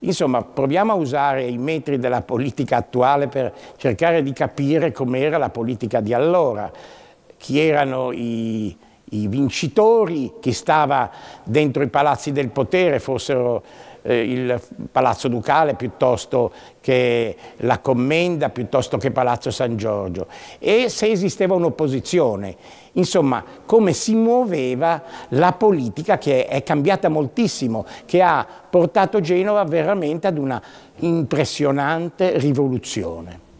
Insomma, proviamo a usare i metri della politica attuale per cercare di capire com'era la politica di allora, chi erano i vincitori, chi stava dentro i palazzi del potere, fossero il Palazzo Ducale piuttosto che la Commenda, piuttosto che Palazzo San Giorgio, e se esisteva un'opposizione. Insomma, come si muoveva la politica, che è cambiata moltissimo, che ha portato Genova veramente ad una impressionante rivoluzione.